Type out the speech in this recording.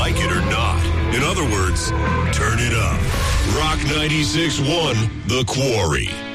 like it or not. In other words, turn it up. Rock 96.1, The Quarry.